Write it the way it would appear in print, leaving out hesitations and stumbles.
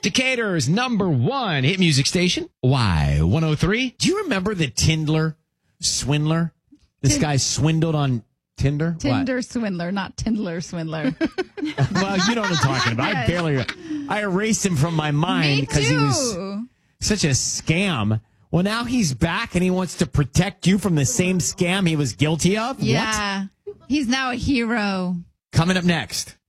Decatur's #1 hit music station, Y103. Do you remember the Tindler swindler? This guy swindled on Tinder? Tinder swindler, not Tindler swindler. Well, you know what I'm talking about. Yes. I erased him from my mind because he was such a scam. Well, now he's back and he wants to protect you from the same scam he was guilty of? Yeah. What? He's now a hero. Coming up next.